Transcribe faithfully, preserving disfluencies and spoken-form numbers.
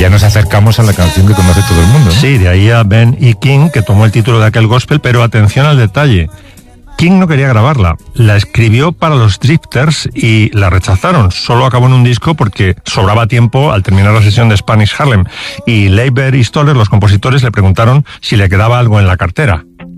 ya nos acercamos a la canción que conoce todo el mundo, ¿no? Sí, de ahí a Ben E. King, que tomó el título de aquel gospel, pero atención al detalle. King no quería grabarla, la escribió para los Drifters y la rechazaron. Solo acabó en un disco porque sobraba tiempo al terminar la sesión de Spanish Harlem. Y Leiber y Stoller, los compositores, le preguntaron si le quedaba algo en la cartera.